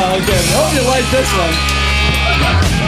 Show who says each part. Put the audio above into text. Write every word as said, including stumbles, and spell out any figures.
Speaker 1: Oh, okay. I hope you like this one.